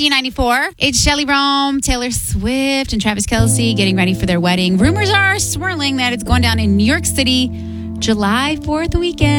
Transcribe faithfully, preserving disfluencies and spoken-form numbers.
G ninety-four. It's Shelley Rome, Taylor Swift, and Travis Kelce getting ready for their wedding. Rumors are swirling that it's going down in New York City July fourth weekend.